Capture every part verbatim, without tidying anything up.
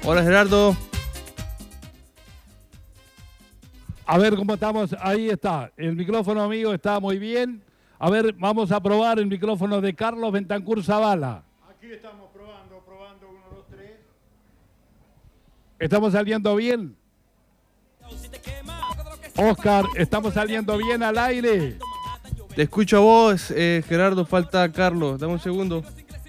Hola Gerardo. A ver cómo estamos. Ahí está. El micrófono mío está muy bien. A ver, vamos a probar el micrófono de Carlos Bentancur Zavala. Aquí estamos probando, probando, uno, dos, tres. ¿Estamos saliendo bien? Oscar, ¿estamos saliendo bien al aire? Te escucho a vos, eh, Gerardo, falta Carlos. Dame un segundo.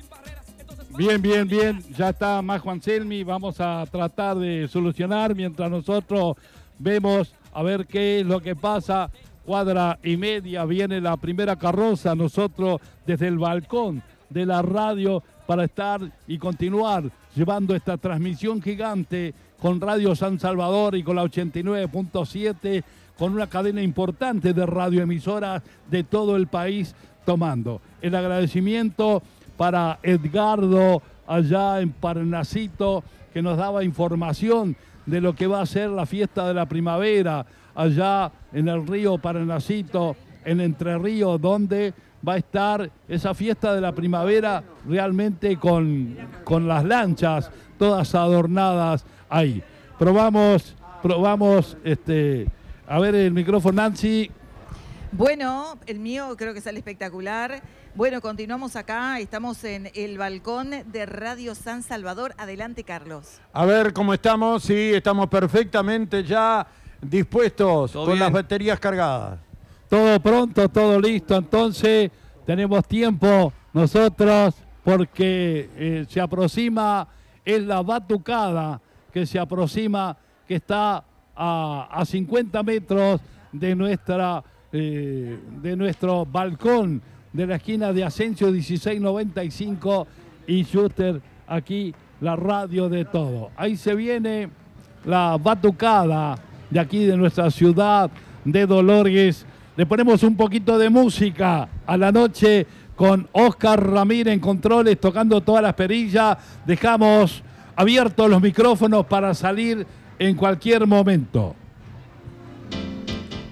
Bien, bien, bien. Ya está Majo Anselmi. Vamos a tratar de solucionar mientras nosotros vemos a ver qué es lo que pasa. Cuadra y media viene la primera carroza. Nosotros desde el balcón de la radio para estar y continuar llevando esta transmisión gigante con Radio San Salvador y con la ochenta y nueve punto siete, con una cadena importante de radioemisoras de todo el país tomando. El agradecimiento para Edgardo allá en Parnasito, que nos daba información de lo que va a ser la fiesta de la primavera allá en el río Parnasito, en Entre Ríos, donde va a estar esa fiesta de la primavera realmente con, con las lanchas todas adornadas ahí. Probamos, probamos, este, a ver el micrófono, Nancy. Bueno, el mío creo que sale espectacular. Bueno, continuamos acá, estamos en el balcón de Radio San Salvador. Adelante, Carlos. A ver cómo estamos. Sí, estamos perfectamente ya dispuestos con bien. las baterías cargadas. Todo pronto, todo listo. Entonces tenemos tiempo nosotros porque eh, se aproxima, es la batucada que se aproxima, que está a, a cincuenta metros de, nuestra, eh, de nuestro balcón de la esquina de Asensio dieciséis noventa y cinco y Schuster, aquí la radio de todo. Ahí se viene la batucada de aquí de nuestra ciudad de Dolores. Le ponemos un poquito de música a la noche con Oscar Ramírez en controles tocando todas las perillas. Dejamos abiertos los micrófonos para salir en cualquier momento.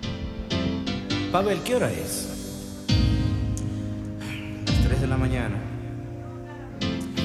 Pavel, ¿qué hora es? Las tres de la mañana.